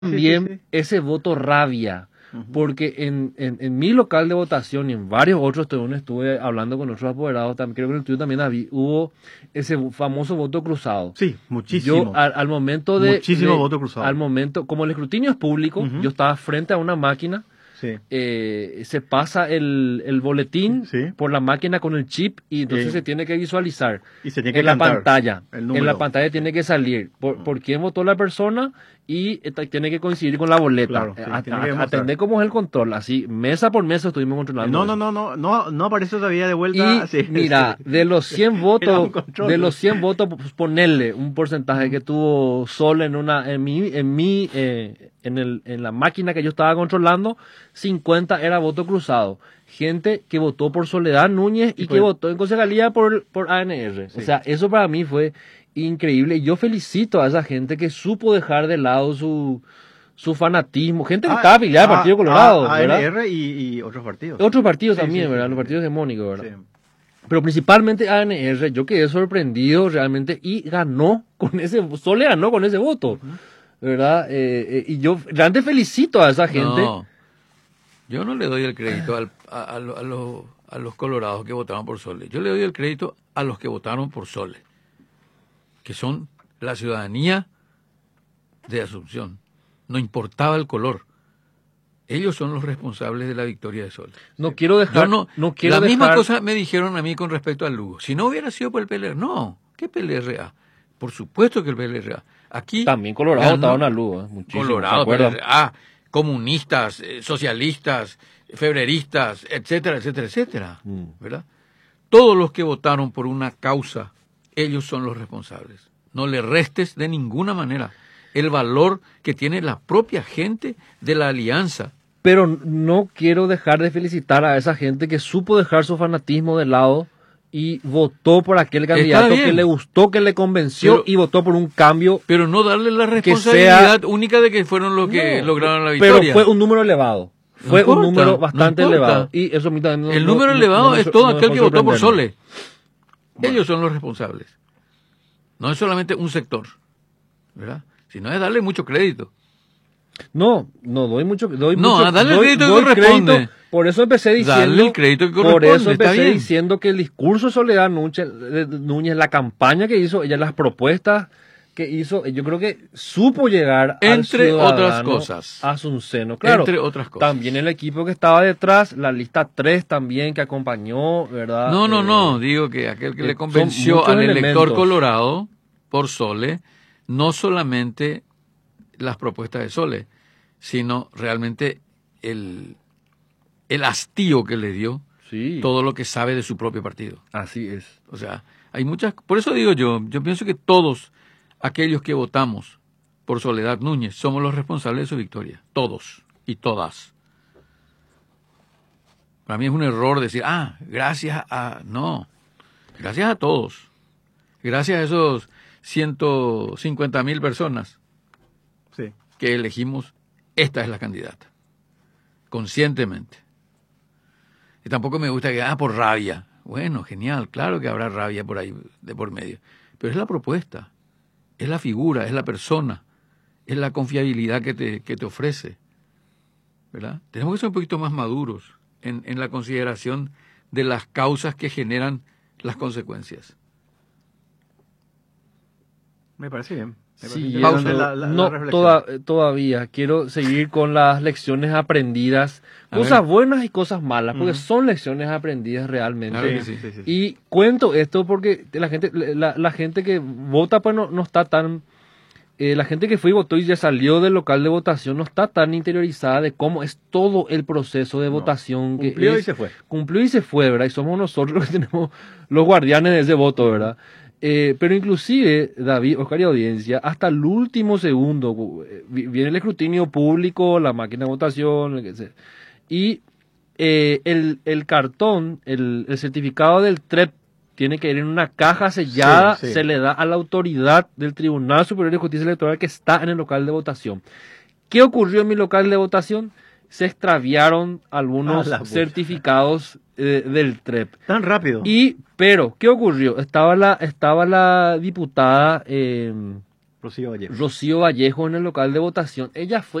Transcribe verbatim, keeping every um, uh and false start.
también sí, sí. ese voto rabia, Ujú. porque en, en, en mi local de votación y en varios otros donde estuve hablando con otros apoderados, también, creo que en el tuyo también habí- hubo ese famoso voto cruzado. Sí, Yo muchísimo. al, al momento de, Muchísimo de- voto cruzado. al momento, como el escrutinio es público, Ujú. yo estaba frente a una máquina, Sí. eh, se pasa el, el boletín Sí. por la máquina con el chip y entonces Y- se tiene que visualizar Y se tiene que en la cantar pantalla. el En número. la pantalla tiene que salir por, por quién votó la persona y eh, tiene que coincidir con la boleta. Claro, sí, A- tiene a- que demostrar. atender cómo es el control, así mesa por mesa estuvimos controlando. No, no, eso. no, no, no, no aparece todavía de Y vuelta. Sí, mira, sí. de los cien Era un votos, control. de los cien votos, pues ponerle un porcentaje que tuvo Sol en una, en mi, en mi, eh, en el, en la máquina que yo estaba controlando, cincuenta era voto cruzado. Gente que votó por Soledad Núñez y, Y que por- votó en concejalía por, por A N R. Sí. O sea, eso para mí fue increíble. Yo felicito a esa gente que supo dejar de lado su, su fanatismo. Gente que Ah, estaba afiliada al ah, Partido Colorado, ah, ¿verdad? A N R y, y otros partidos. Otros partidos Sí, también, sí, ¿verdad? sí, Los sí. partidos hegemónicos, ¿verdad? Sí. Pero principalmente A N R, yo quedé sorprendido realmente y ganó con ese, Sole ganó con ese voto, ¿verdad? Eh, eh, y yo realmente felicito a esa gente. No, yo no le doy el crédito al- a, a lo- a los, a los colorados que votaron por Sole. Yo le doy el crédito a los que votaron por Sole, que son la ciudadanía de Asunción. No importaba el color. Ellos son los responsables de la victoria de Sole. No quiero dejar, Yo no, no quiero la misma dejar- cosa me dijeron a mí con respecto al Lugo. Si no hubiera sido por el P L R, no. ¿Qué P L R A? Por supuesto que el P L R A. Aquí También Colorado ganó- votaron a Lugo, ¿eh? Muchísimo, ¿se Colorado, acuerdan? P L R A, comunistas, eh, socialistas, febreristas, etcétera, etcétera, etcétera. Mm. ¿Verdad? Todos los que votaron por una causa, ellos son los responsables. No le restes de ninguna manera el valor que tiene la propia gente de la alianza. Pero no quiero dejar de felicitar a esa gente que supo dejar su fanatismo de lado y votó por aquel candidato bien. que le gustó, que le convenció Pero- y votó por un cambio. Pero no darle la sea- responsabilidad única de que fueron los que No, lograron la pero victoria. fue un número elevado. No Fue importa, un número no bastante importa. elevado. Y eso a mí también no- El no- número no- elevado no me es so- todo no me aquel dejó que votó por sorprenderme. Sole. Ellos son los responsables. No es solamente un sector, ¿verdad? Sino es darle mucho crédito. No, no doy mucho. Doy No, mucho, a darle el doy- crédito que doy corresponde. crédito. Por eso empecé diciendo. Darle el crédito que Por corresponde, eso está empecé bien. diciendo que el discurso de Soledad Núñez, de Núñez, la campaña que hizo, ella, las propuestas que hizo, yo creo que supo llegar al Entre otras ciudadano cosas. asunceno. Claro, Entre otras cosas. también el equipo que estaba detrás, la lista tres también que acompañó, ¿verdad? No, no, Eh, no. Digo que aquel que eh, le son convenció muchos al elector elementos. colorado por Sole, no solamente las propuestas de Sole, sino realmente el, el hastío que le dio Sí, todo lo que sabe de su propio partido. así es. O sea, hay muchas... Por eso digo yo, yo pienso que todos aquellos que votamos por Soledad Núñez somos los responsables de su victoria. Todos y todas. Para mí es un error decir, ah, gracias a... No, gracias a todos. Gracias a esos ciento cincuenta mil personas Sí. que elegimos, esta es la candidata. Conscientemente. Y tampoco me gusta que, ah, por rabia. Bueno, genial, claro que habrá rabia por ahí, de por medio. Pero es la propuesta, es la figura, es la persona, es la confiabilidad que te, que te ofrece. ¿Verdad? Tenemos que ser un poquito más maduros en, en la consideración de las causas que generan las consecuencias. Me parece bien. Me parece Sí, interesante Pausa. la- la- la no, reflexión. toda- todavía quiero seguir con las lecciones aprendidas, A cosas ver. buenas y cosas malas, porque Ujú. son lecciones aprendidas realmente. Claro que Sí, sí. sí, sí, sí. Y cuento esto porque la gente, la, la gente que vota pues no, no está tan, eh, la gente que fue y votó y ya salió del local de votación no está tan interiorizada de cómo es todo el proceso de No. votación. que Cumplió y es- se fue. Cumplió y se fue, ¿verdad? Y somos nosotros los que tenemos los guardianes de ese voto, ¿verdad? Eh, pero inclusive, David, Oscar y audiencia, hasta el último segundo eh, vi- viene el escrutinio público, la máquina de votación, lo que sea, y eh, el, el cartón, el, el certificado del T R E P tiene que ir en una caja sellada, Sí, sí. se le da a la autoridad del Tribunal Superior de Justicia Electoral que está en el local de votación. ¿Qué ocurrió en mi local de votación? Se extraviaron algunos Ah, la pucha. certificados eh, del T R E P. Tan rápido. Y, pero, ¿qué ocurrió? Estaba la, estaba la diputada eh, Rocío Vallejo. Rocío Vallejo en el local de votación. Ella fue